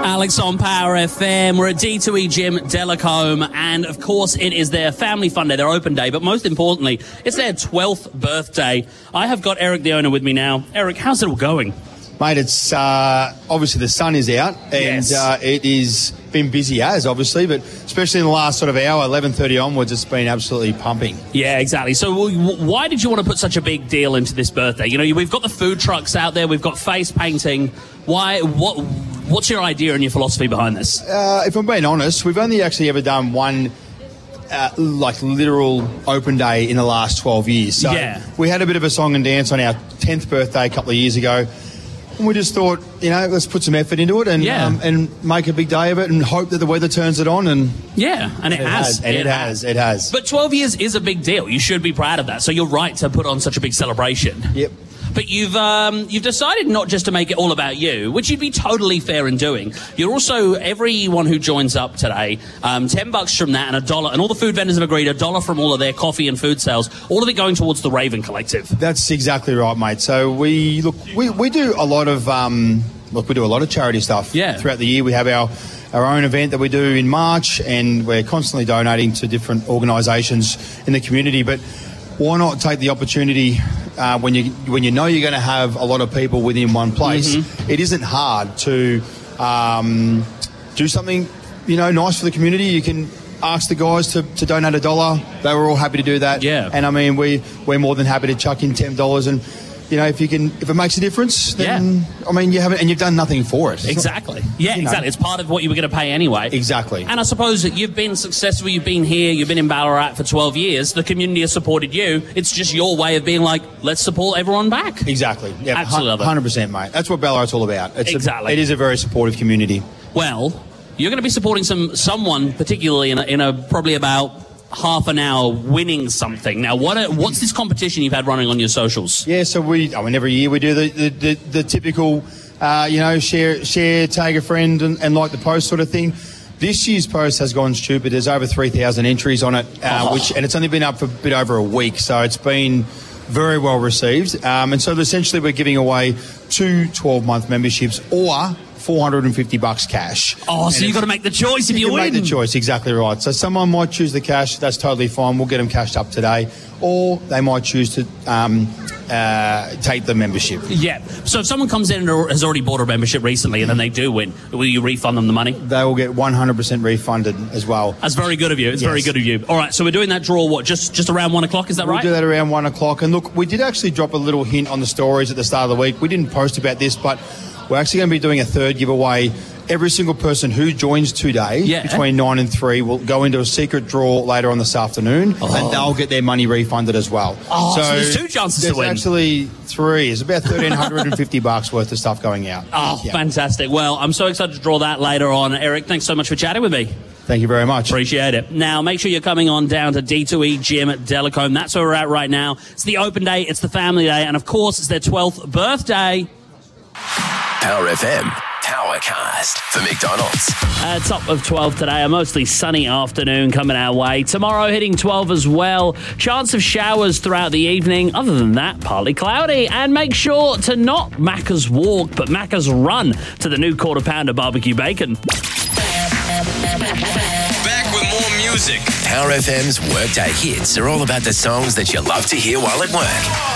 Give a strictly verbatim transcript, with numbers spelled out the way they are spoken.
Alex on Power F M. We're at D two E Gym, Delacombe, and of course it is their family fun day, their open day, but most importantly, it's their twelfth birthday. I have got Eric, the owner, with me now. Eric, how's it all going? Mate, it's uh, obviously the sun is out, and Yes. uh, it is been busy as obviously, but especially in the last sort of hour, eleven thirty onwards, it's been absolutely pumping. Yeah, exactly. So w- why did you want to put such a big deal into this birthday? You know, we've got the food trucks out there, we've got face painting. Why? What? What's your idea and your philosophy behind this? Uh, if I'm being honest, we've only actually ever done one uh, like literal open day in the last twelve years. So Yeah. we had a bit of a song and dance on our tenth birthday a couple of years ago. And we just thought, you know, let's put some effort into it and Yeah. um, and make a big day of it and hope that the weather turns it on. And Yeah, and it, it has. has. And it has. It has. But twelve years is a big deal. You should be proud of that. So you're right to put on such a big celebration. Yep. But you've um, you've decided not just to make it all about you, which you'd be totally fair in doing. You're also, everyone who joins up today, um, ten bucks from that and a dollar, and all the food vendors have agreed, a dollar from all of their coffee and food sales, all of it going towards the Raven Collective. That's exactly right, mate. So we look, we, we do a lot of um, look, we do a lot of charity stuff. Yeah. Throughout the year, we have our our own event that we do in March, and we're constantly donating to different organisations in the community. But why not take the opportunity uh, when you when you know you're going to have a lot of people within one place? Mm-hmm. It isn't hard to um, do something, you know, nice for the community. You can ask the guys to, to donate a dollar. They were all happy to do that. Yeah. And I mean, we we're more than happy to chuck in ten dollars, and you know, if you can, if it makes a difference, then I mean, you haven't, and you've done nothing for it. It's Exactly. not- Yeah, you know. exactly. It's part of what you were going to pay anyway. Exactly. And I suppose that you've been successful, you've been here, you've been in Ballarat for twelve years, the community has supported you. It's just your way of being like, let's support everyone back. Exactly. Yeah, Absolutely love it. one hundred percent, mate. That's what Ballarat's all about. It's Exactly. A, it is a very supportive community. Well, you're going to be supporting some someone, particularly in a, in a probably about half an hour, winning something. Now, what are, what's this competition you've had running on your socials? Yeah, so we, I mean, every year we do the the, the, the typical, uh, you know, share, share, tag a friend and, and like the post sort of thing. This year's post has gone stupid. There's over three thousand entries on it, uh, Oh. which and it's only been up for a bit over a week, so it's been very well received. Um, and so essentially we're giving away two twelve-month memberships or four hundred fifty bucks cash. Oh, so And you've got to it's- make the choice if you, You can win. make the choice, exactly right. So someone might choose the cash, that's totally fine. We'll get them cashed up today. Or they might choose to um, uh, take the membership. Yeah. So if someone comes in and has already bought a membership recently and then they do win, will you refund them the money? They will get one hundred percent refunded as well. That's very good of you. It's very Yes. good of you. All right, so we're doing that draw, what, just just around one o'clock, is that We'll right? do that around one o'clock. And look, we did actually drop a little hint on the stories at the start of the week. We didn't post about this, but we're actually going to be doing a third giveaway. Every single person who joins today Yeah. between nine and three will go into a secret draw later on this afternoon, and they'll get their money refunded as well. Oh, so there's two chances to there's win. actually three. It's about thirteen fifty bucks worth of stuff going out. Oh, Yeah. fantastic. Well, I'm so excited to draw that later on. Eric, thanks so much for chatting with me. Thank you very much. Appreciate it. Now, make sure you're coming on down to D two E Gym at Delacombe. That's where we're at right now. It's the open day, it's the family day, and of course, it's their twelfth birthday. Power F M, Powercast for McDonald's. Uh, top of twelve today, a mostly sunny afternoon coming our way. Tomorrow hitting twelve as well. Chance of showers throughout the evening. Other than that, partly cloudy. And make sure to not Macca's walk, but Macca's run to the new quarter pounder barbecue bacon. Back with more music. Power F M's Workday Hits are all about the songs that you love to hear while at work.